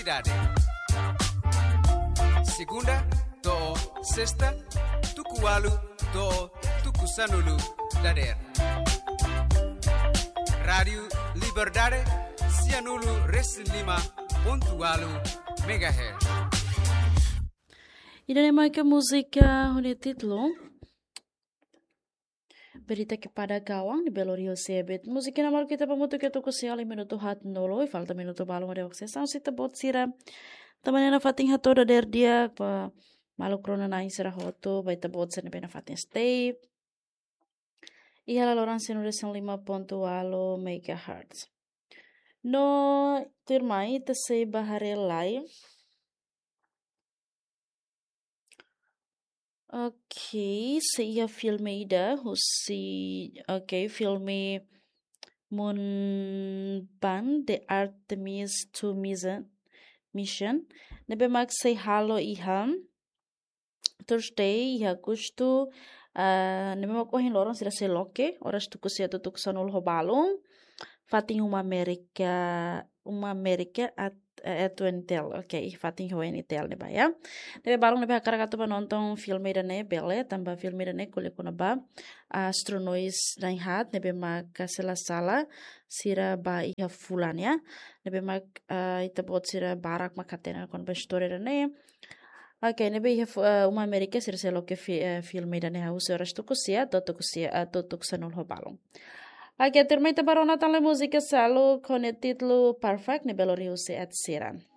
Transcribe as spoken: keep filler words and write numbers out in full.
Dade. Segunda, do, sexta, tukualu, do, tukusanulu, dader. Radio Liberdade, Cianulu, Reslima, pontualu, megahertz. E daí mais que a música, o título Berita kepada Gawang di Belo Rio Sebet. Música na kita pamuto que to kusial e minuto hat nolo e falta minuto balong de oxesão se ta bot sira. Tamane na fating hato da der dia pa malu krona na insera hoto vai ta bot sene bena fating stay. E ela loran seno de lima ponto alo megahertz. No termai ta se bahare lai. Ok, saya filme ida, husi, ok, filme Moon Ban de Artemis two Mission, mission. Nebe mag say halo iham, Thursday iha gusto, uh, nebe mag kohin lorong sila se loke, oras tu kusia tutuk sanul hobalong, fating uma Amerika, uma Amerika at eto entel, ok, fating ho entel neba ya. Nebe balong nebe akara kato nonton filme dane bele, tamba filme dane kule kuna ba astronois dan hat nebe mag kasela sala sira ba iha fulan ya. Nebe mag uh, ita bot sira barak makatena kon ba story dane. Ok, nebe iha uh, uma Amerika sira se loke fi, uh, filme dane ha usi oras tuku sia, to tuku sia, uh, to tuku sanul ho balong. Aqui a turma está para o Natal a música salo com o título Perfect, ne Belo Rio se et Sira.